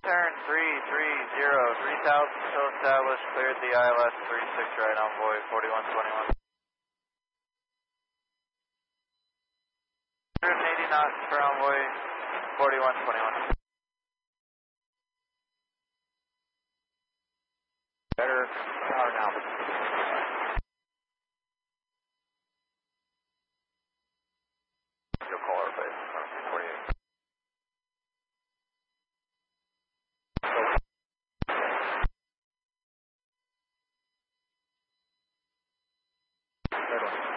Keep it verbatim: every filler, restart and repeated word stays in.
Turn three three zero, three thousand still established, cleared the I L S three six right envoy, forty-one twenty-one. one hundred eighty knots for envoy, forty-one twenty-one. Better power now. You'll call our base, forty-eight. Good one.